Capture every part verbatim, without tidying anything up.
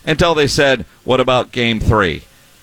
until they said, what about Game three?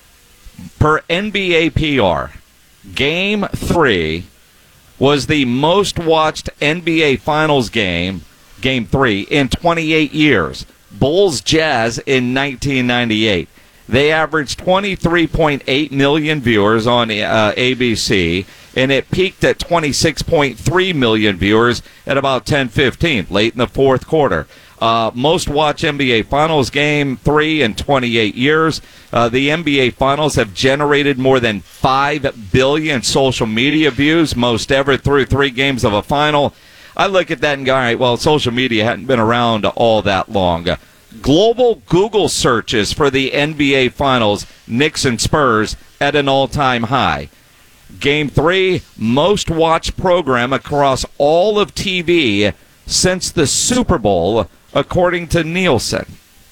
Per N B A P R, Game three was the most watched N B A Finals game, Game three, in twenty-eight years. Bulls Jazz in nineteen ninety-eight. They averaged twenty-three point eight million viewers on uh, A B C, and it peaked at twenty-six point three million viewers at about ten fifteen, late in the fourth quarter. Uh, most watched N B A Finals Game three in twenty-eight years. Uh, the N B A Finals have generated more than five billion social media views, most ever through three games of a final. I look at that and go, all right, well, social media hadn't been around all that long. Global Google searches for the N B A Finals, Knicks and Spurs, at an all-time high. Game three, most watched program across all of T V since the Super Bowl, according to Nielsen.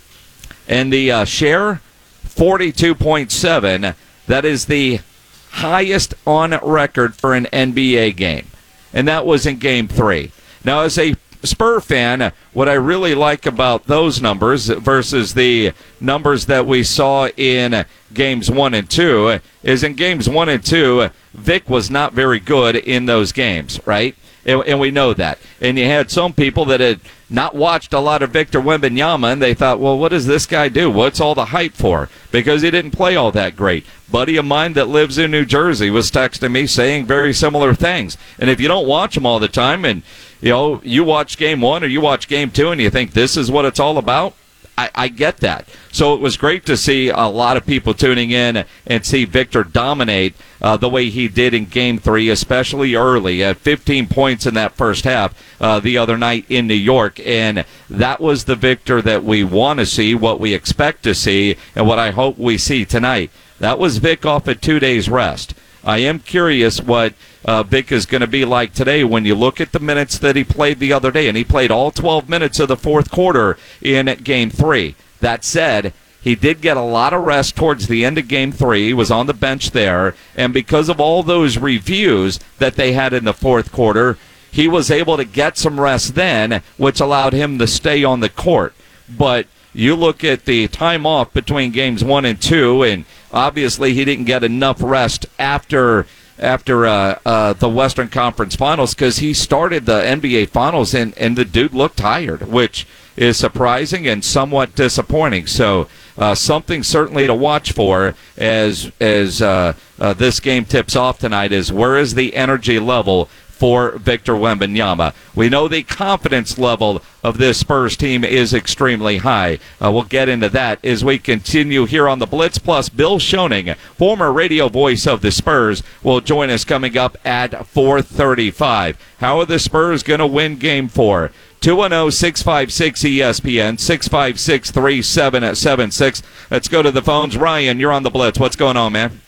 And the uh, share, forty-two point seven. That is the highest on record for an N B A game. And that was in Game three. Now, as a Spur fan, what I really like about those numbers versus the numbers that we saw in Games one and two is in Games one and two, Vic was not very good in those games, right? And, and we know that. And you had some people that had not watched a lot of Victor Wembanyama, and they thought, well, what does this guy do? What's all the hype for? Because he didn't play all that great. Buddy of mine that lives in New Jersey was texting me saying very similar things. And if you don't watch them all the time and, you know, you watch game one or you watch game two and you think this is what it's all about, I, I get that. So it was great to see a lot of people tuning in and see Victor dominate uh, the way he did in Game three, especially early, at fifteen points in that first half uh, the other night in New York. And that was the Victor that we want to see, what we expect to see, and what I hope we see tonight. That was Vic off at two days rest. I am curious what uh, Vic is going to be like today when you look at the minutes that he played the other day, and he played all twelve minutes of the fourth quarter in Game three. That said, he did get a lot of rest towards the end of Game three. He was on the bench there, and because of all those reviews that they had in the fourth quarter, he was able to get some rest then, which allowed him to stay on the court. But you look at the time off between Games one and two, and obviously he didn't get enough rest after after uh, uh, the Western Conference Finals because he started the N B A Finals, and, and the dude looked tired, which is surprising and somewhat disappointing. So uh, something certainly to watch for as, as uh, uh, this game tips off tonight is where is the energy level for Victor Wembanyama. We know the confidence level of this Spurs team is extremely high. Uh, we'll get into that as we continue here on the Blitz. Plus, Bill Schoening, former radio voice of the Spurs, will join us coming up at four thirty-five. How are the Spurs going to win Game four? two one zero, six five six, E S P N, six five six, three seven seven six. Let's go to the phones. Ryan, you're on the Blitz. What's going on, man?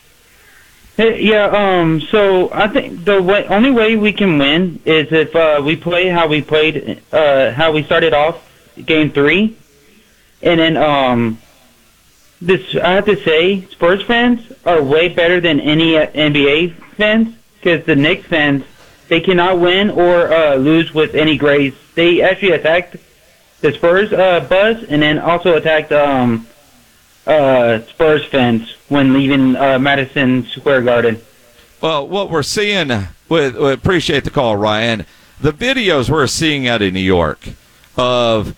Hey, yeah, um, so I think the way, only way we can win is if uh, we play how we played, uh, how we started off Game three. And then um, this, I have to say, Spurs fans are way better than any N B A fans because the Knicks fans, they cannot win or uh, lose with any grace. They actually attacked the Spurs uh, bus and then also attacked um, uh, Spurs fans when leaving uh, Madison Square Garden. Well, what we're seeing, we, we appreciate the call, Ryan. The videos we're seeing out of New York of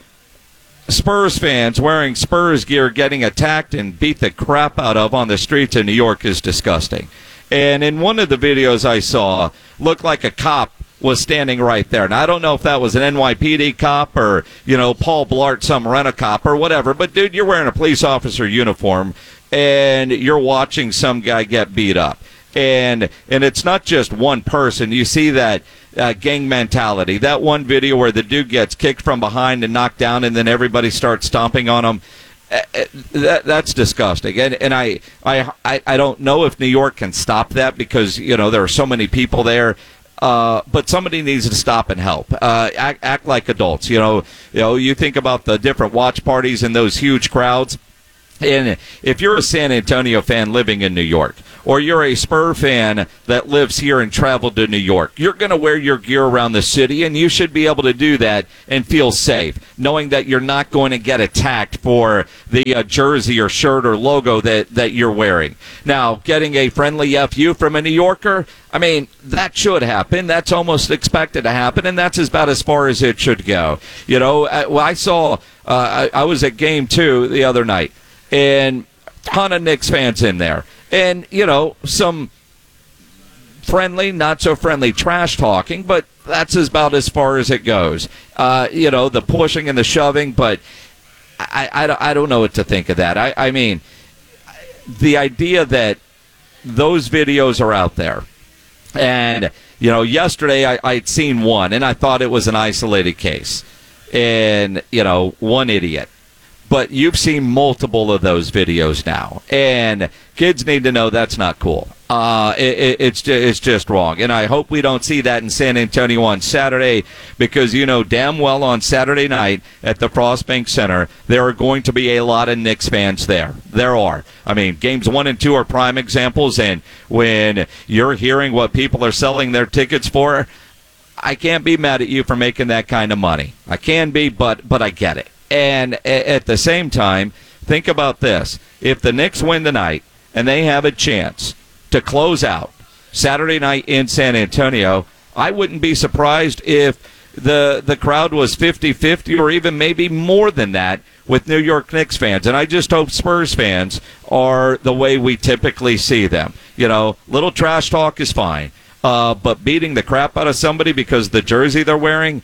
Spurs fans wearing Spurs gear getting attacked and beat the crap out of on the streets of New York is disgusting. And in one of the videos I saw, looked like a cop was standing right there. Now, I don't know if that was an N Y P D cop or, you know, Paul Blart, some rent-a-cop or whatever. But, dude, you're wearing a police officer uniform, and you're watching some guy get beat up. And and it's not just one person. You see that uh, gang mentality. That one video where the dude gets kicked from behind and knocked down, and then everybody starts stomping on him. Uh, that, that's disgusting. And, and I, I, I don't know if New York can stop that because, you know, there are so many people there. Uh, but somebody needs to stop and help. Uh, act, act like adults. You know, you know. You think about the different watch parties and those huge crowds. And if you're a San Antonio fan living in New York, or you're a Spur fan that lives here and traveled to New York, you're going to wear your gear around the city, and you should be able to do that and feel safe, knowing that you're not going to get attacked for the uh, jersey or shirt or logo that, that you're wearing. Now, getting a friendly F U from a New Yorker, I mean, that should happen. That's almost expected to happen, and that's about as far as it should go. You know, I, well, I saw, uh, I, I was at game two the other night, and a ton of Knicks fans in there. And, you know, some friendly, not so friendly trash talking, but that's about as far as it goes. Uh, you know, the pushing and the shoving, but I, I, I don't know what to think of that. I, I mean, the idea that those videos are out there, and, you know, yesterday I, I'd seen one, and I thought it was an isolated case, and, you know, one idiot. But you've seen multiple of those videos now, and kids need to know that's not cool. Uh, it, it, it's just, it's just wrong, and I hope we don't see that in San Antonio on Saturday, because you know damn well on Saturday night at the Frost Bank Center there are going to be a lot of Knicks fans there. There are. I mean, games one and two are prime examples, and when you're hearing what people are selling their tickets for, I can't be mad at you for making that kind of money. I can be, but but I get it. And at the same time, think about this. If the Knicks win tonight and they have a chance to close out Saturday night in San Antonio, I wouldn't be surprised if the the crowd was fifty-fifty or even maybe more than that with New York Knicks fans. And I just hope Spurs fans are the way we typically see them. You know, little trash talk is fine. Uh, but beating the crap out of somebody because the jersey they're wearing,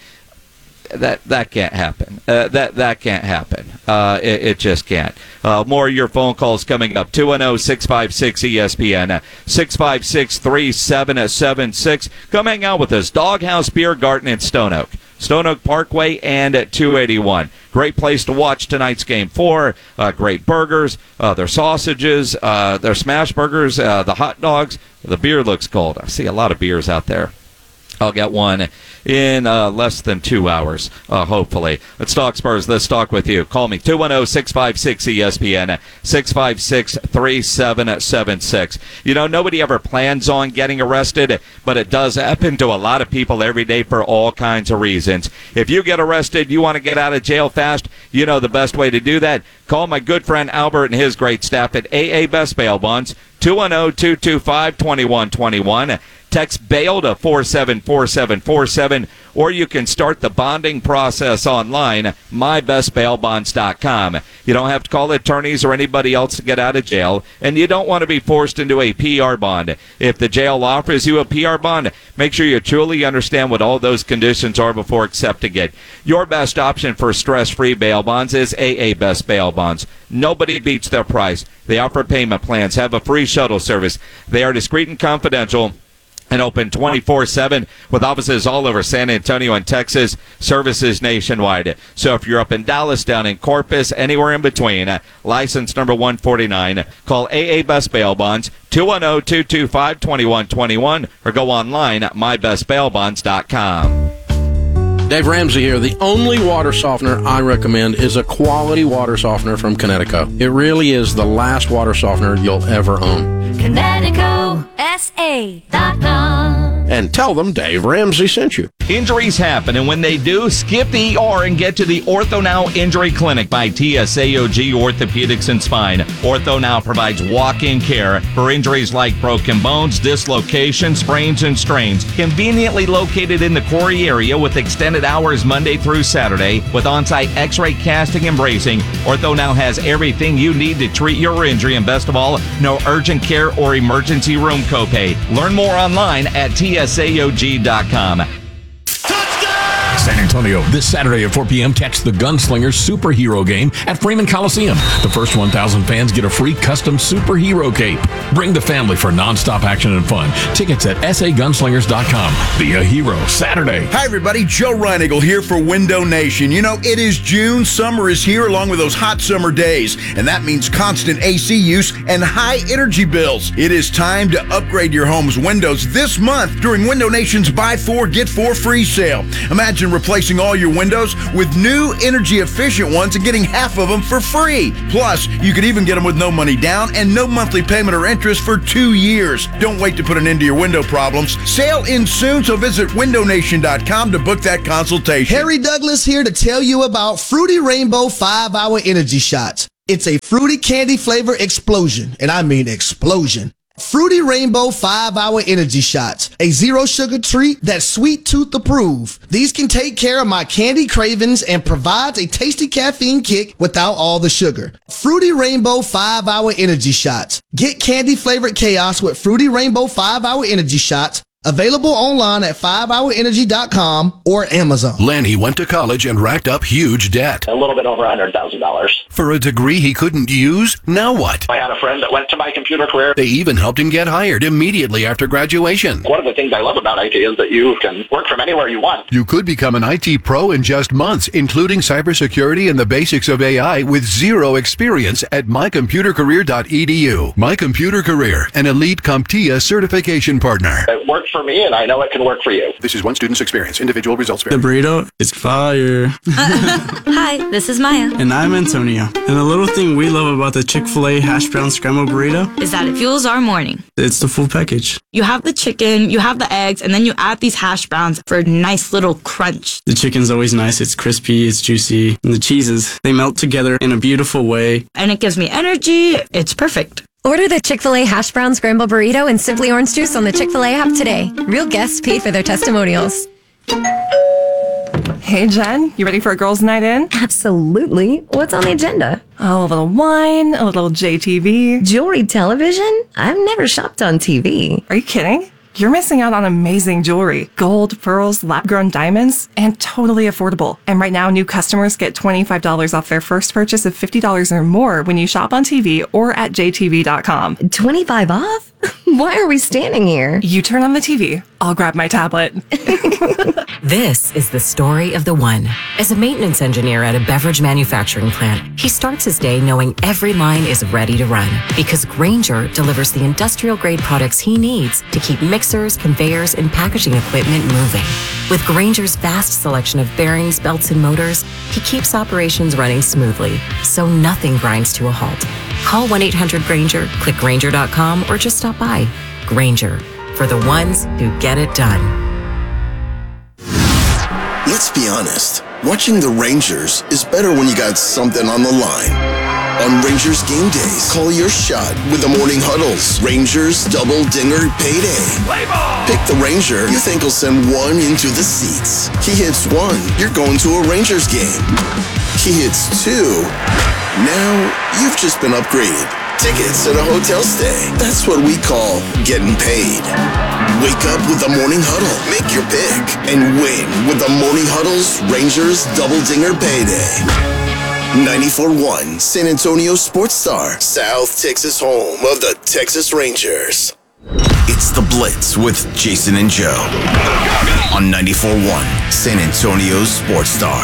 That that can't happen. Uh, that that can't happen. Uh, it, it just can't. Uh, more of your phone calls coming up. two one zero, six five six, E S P N. six five six, three seven seven six. Come hang out with us. Doghouse Beer Garden in Stone Oak. Stone Oak Parkway and at two eighty-one. Great place to watch tonight's game four. Uh, great burgers, uh, their sausages, uh, their smash burgers, uh, the hot dogs. The beer looks cold. I see a lot of beers out there. I'll get one in uh, less than two hours, uh, hopefully. Let's talk Spurs. Let's talk with you. Call me, two one zero, six five six, E S P N, six five six, three seven seven six. You know, nobody ever plans on getting arrested, but it does happen to a lot of people every day for all kinds of reasons. If you get arrested, you want to get out of jail fast, you know the best way to do that. Call my good friend Albert and his great staff at A A Best Bail Bonds, two one zero, two two five, two one two one. Text bail to four seven four seven four seven, or you can start the bonding process online, my best bail bonds dot com. You don't have to call attorneys or anybody else to get out of jail, and you don't want to be forced into a P R bond. If the jail offers you a P R bond, make sure you truly understand what all those conditions are before accepting it. Your best option for stress-free bail bonds is A A Best Bail Bonds. Nobody beats their price. They offer payment plans, have a free shuttle service. They are discreet and confidential, and open twenty-four seven with offices all over San Antonio and Texas, services nationwide. So if you're up in Dallas, down in Corpus, anywhere in between, uh, license number one forty-nine, call A A Best Bail Bonds, two one zero, two two five, two one two one, or go online at my best bail bonds dot com. Dave Ramsey here. The only water softener I recommend is a quality water softener from Connecticut. It really is the last water softener you'll ever own. Connecticut S A dot com. And tell them Dave Ramsey sent you. Injuries happen, and when they do, skip the E R and get to the OrthoNow Injury Clinic by T S A O G Orthopedics and Spine. OrthoNow provides walk-in care for injuries like broken bones, dislocations, sprains, and strains. Conveniently located in the Quarry area with extended hours Monday through Saturday with on-site x-ray casting and bracing, OrthoNow has everything you need to treat your injury, and best of all, no urgent care or emergency room copay. Learn more online at T S A O G dot com. San Antonio. This Saturday at four p.m., catch the Gunslingers Superhero Game at Freeman Coliseum. The first one thousand fans get a free custom superhero cape. Bring the family for nonstop action and fun. Tickets at S A gunslingers dot com. Be a hero Saturday. Hi, everybody. Joe Reinigal here for Window Nation. You know, it is June. Summer is here along with those hot summer days, and that means constant A C use and high energy bills. It is time to upgrade your home's windows this month during Window Nation's Buy Four, Get Four Free sale. Imagine replacing replacing all your windows with new energy-efficient ones and getting half of them for free. Plus, you could even get them with no money down and no monthly payment or interest for two years. Don't wait to put an end to your window problems. Sale ends soon, so visit window nation dot com to book that consultation. Harry Douglas here to tell you about Fruity Rainbow five hour Energy Shots. It's a fruity candy flavor explosion, and I mean explosion. Fruity Rainbow five hour Energy Shots, a zero sugar treat that's sweet tooth approved. These can take care of my candy cravings and provides a tasty caffeine kick without all the sugar. Fruity Rainbow five hour Energy Shots. Get candy flavored chaos with Fruity Rainbow five hour Energy Shots. Available online at five hour energy dot com or Amazon. Lanny went to college and racked up huge debt. A little bit over one hundred thousand dollars. For a degree he couldn't use? Now what? I had a friend that went to My Computer Career. They even helped him get hired immediately after graduation. One of the things I love about I T is that you can work from anywhere you want. You could become an I T pro in just months, including cybersecurity and the basics of A I with zero experience at my computer career dot e d u. My Computer Career, an elite CompTIA certification partner. It worked for me, and I know it can work for you. This is one student's experience. Individual results vary. The burrito is fire. Hi, this is Maya. And I'm Antonio. And the little thing we love about the Chick-fil-A hash brown scrambled burrito is that it fuels our morning. It's the full package. You have the chicken, you have the eggs, and then you add these hash browns for a nice little crunch. The chicken's always nice. It's crispy, it's juicy. And the cheeses, they melt together in a beautiful way. And it gives me energy. It's perfect. Order the Chick-fil-A hash brown scramble burrito and Simply Orange Juice on the Chick-fil-A app today. Real guests pay for their testimonials. Hey, Jen, you ready for a girls' night in? Absolutely. What's on the agenda? Oh, a little wine, a little J T V. Jewelry television? I've never shopped on T V. Are you kidding? You're missing out on amazing jewelry. Gold, pearls, lab-grown diamonds, and totally affordable. And right now, new customers get twenty-five dollars off their first purchase of fifty dollars or more when you shop on T V or at j t v dot com. twenty-five off? Why are we standing here? You turn on the T V. I'll grab my tablet. This is the story of the one. As a maintenance engineer at a beverage manufacturing plant, he starts his day knowing every line is ready to run because Grainger delivers the industrial-grade products he needs to keep mixers, conveyors, and packaging equipment moving. With Grainger's vast selection of bearings, belts, and motors, he keeps operations running smoothly, so nothing grinds to a halt. Call one eight hundred Grainger, click Grainger dot com, or just stop by. Grainger, for the ones who get it done. Let's be honest, watching the Rangers is better when you got something on the line. On Rangers game days, call your shot with the morning huddles. Rangers double dinger payday. Play ball! Pick the Ranger you think will send one into the seats. He hits one, you're going to a Rangers game. He hits two, now you've just been upgraded. Tickets and a hotel stay. That's what we call getting paid. Wake up with the Morning Huddle. Make your pick and win with the Morning Huddle's Rangers Double Dinger Payday. ninety-four point one San Antonio Sports Star, South Texas home of the Texas Rangers. It's The Blitz with Jason and Joe on ninety-four point one San Antonio Sports Star.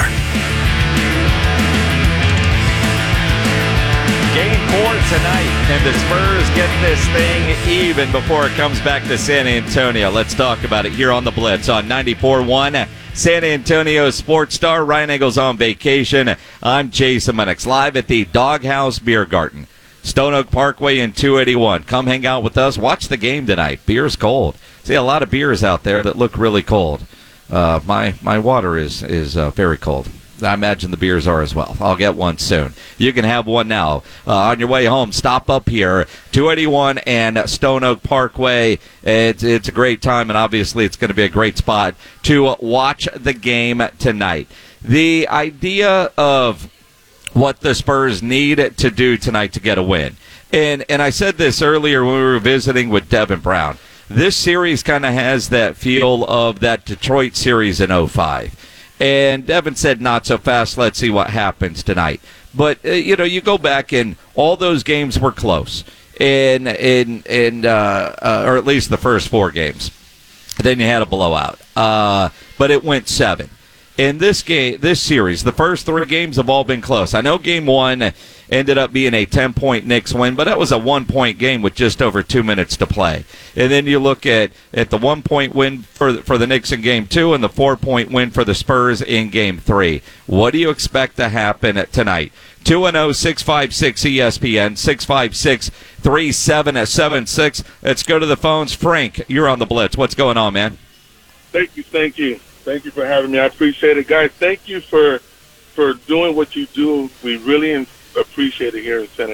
Game four tonight, and the Spurs get this thing even before it comes back to San Antonio. Let's talk about it here on The Blitz on ninety-four point one San Antonio Sports Star. Ryan Eagles on vacation. I'm Jason Minix, live at the Doghouse Beer Garden, Stone Oak Parkway in two eighty-one. Come hang out with us. Watch the game tonight. Beer's cold. See a lot of beers out there that look really cold. Uh, my my water is, is uh, very cold. I imagine the beers are as well. I'll get one soon. You can have one now. Uh, on your way home, stop up here, two eighty-one and Stone Oak Parkway. It's, it's a great time, and obviously it's going to be a great spot to watch the game tonight. The idea of what the Spurs need to do tonight to get a win. And, and I said this earlier when we were visiting with Devin Brown. This series kind of has that feel of that Detroit series in oh five. And Devin said, not so fast. Let's see what happens tonight. But, uh, you know, you go back and all those games were close. And, and, and uh, uh, or at least the first four games. Then you had a blowout. Uh, but it went seven. In this game, this series, the first three games have all been close. I know game one, ended up being a ten-point Knicks win, but that was a one-point game with just over two minutes to play. And then you look at, at the one-point win for, for the Knicks in Game two and the four-point win for the Spurs in Game three. What do you expect to happen tonight? two one zero, six five six, E S P N, six five six, three seven seven six. Let's go to the phones. Frank, you're on the Blitz. What's going on, man? Thank you, thank you. Thank you for having me. I appreciate it. Guys, thank you for for doing what you do. We really appreciate it here in San